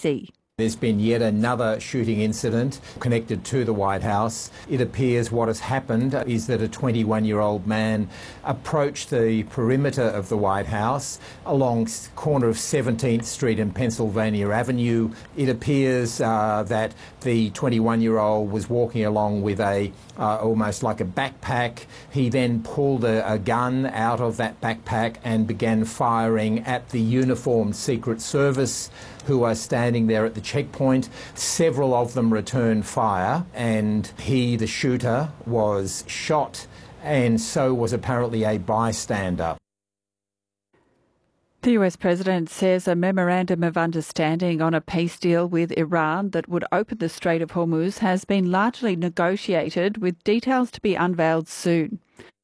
ABC. There's been yet another shooting incident connected to the White House. It appears what has happened is that a 21-year-old man approached the perimeter of the White House along the corner of 17th Street and Pennsylvania Avenue. It appears that the 21-year-old was walking along with almost like a backpack. He then pulled a gun out of that backpack and began firing at the uniformed Secret Service who are standing there at the checkpoint. Several of them returned fire, and he, the shooter, was shot, and so was apparently a bystander. The US President says a memorandum of understanding on a peace deal with Iran that would open the Strait of Hormuz has been largely negotiated, with details to be unveiled soon.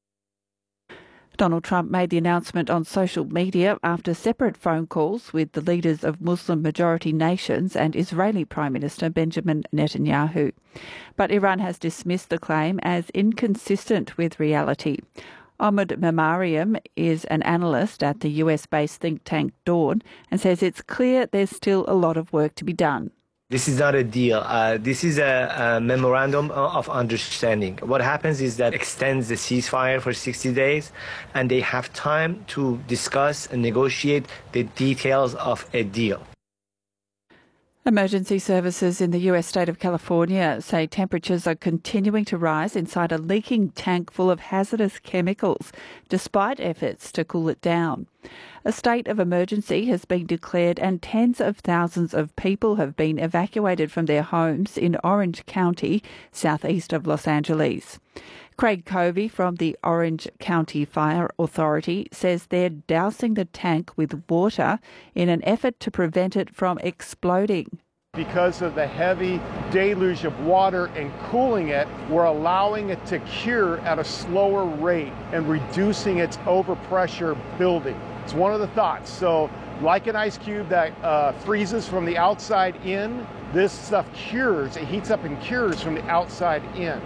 Donald Trump made the announcement on social media after separate phone calls with the leaders of Muslim-majority nations and Israeli Prime Minister Benjamin Netanyahu. But Iran has dismissed the claim as inconsistent with reality. Ahmed Memariam is an analyst at the US-based think tank Dawn and says it's clear there's still a lot of work to be done. This is not a deal. This is a memorandum of understanding. What happens is that extends the ceasefire for 60 days, and they have time to discuss and negotiate the details of a deal. Emergency services in the US state of California say temperatures are continuing to rise inside a leaking tank full of hazardous chemicals, despite efforts to cool it down. A state of emergency has been declared and tens of thousands of people have been evacuated from their homes in Orange County, southeast of Los Angeles. Craig Covey from the Orange County Fire Authority says they're dousing the tank with water in an effort to prevent it from exploding. Because of the heavy deluge of water and cooling it, we're allowing it to cure at a slower rate and reducing its overpressure building. It's one of the thoughts. So like an ice cube that freezes from the outside in, this stuff cures, it heats up and cures from the outside in.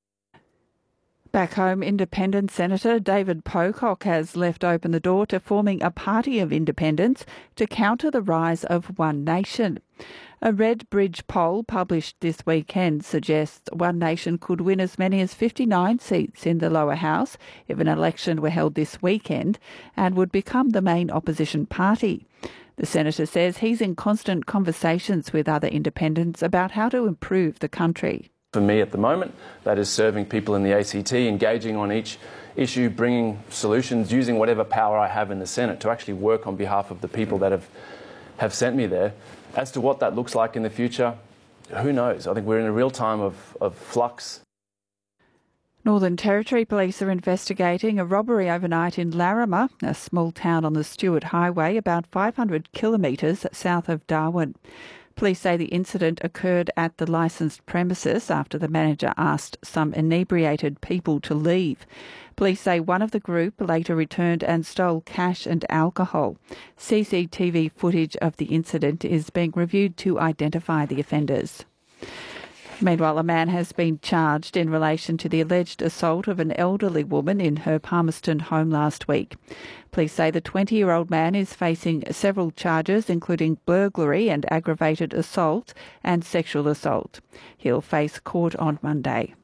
Back home, Independent Senator David Pocock has left open the door to forming a party of independents to counter the rise of One Nation. A Red Bridge poll published this weekend suggests One Nation could win as many as 59 seats in the lower house if an election were held this weekend and would become the main opposition party. The senator says he's in constant conversations with other independents about how to improve the country. For me at the moment, that is serving people in the ACT, engaging on each issue, bringing solutions, using whatever power I have in the Senate to actually work on behalf of the people that have sent me there. As to what that looks like in the future, who knows? I think we're in a real time of flux. Northern Territory police are investigating a robbery overnight in Larrimah, a small town on the Stuart Highway about 500 kilometres south of Darwin. Police say the incident occurred at the licensed premises after the manager asked some inebriated people to leave. Police say one of the group later returned and stole cash and alcohol. CCTV footage of the incident is being reviewed to identify the offenders. Meanwhile, a man has been charged in relation to the alleged assault of an elderly woman in her Palmerston home last week. Police say the 20-year-old man is facing several charges, including burglary and aggravated assault and sexual assault. He'll face court on Monday.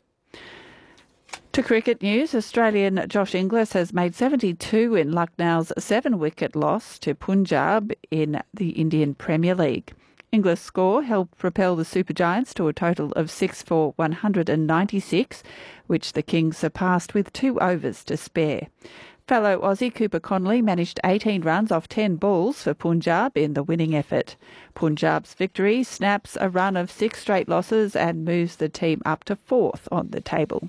To cricket news, Australian Josh Inglis has made 72 in Lucknow's 7-wicket loss to Punjab in the Indian Premier League. Inglis' score helped propel the Super Giants to a total of 6 for 196, which the Kings surpassed with 2 overs to spare. Fellow Aussie Cooper Connolly managed 18 runs off 10 balls for Punjab in the winning effort. Punjab's victory snaps a run of 6 straight losses and moves the team up to 4th on the table.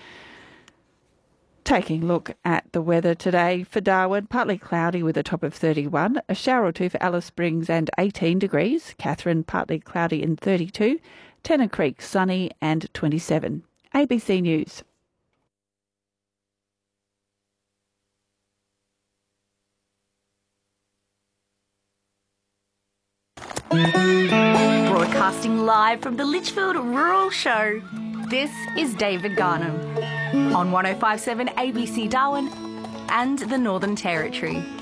Taking a look at the weather today for Darwin, partly cloudy with a top of 31, a shower or two for Alice Springs and 18 degrees, Katherine partly cloudy and 32, Tennant Creek sunny and 27. ABC News. Broadcasting live from the Litchfield Rural Show, this is David Garnham on 105.7 ABC Darwin and the Northern Territory.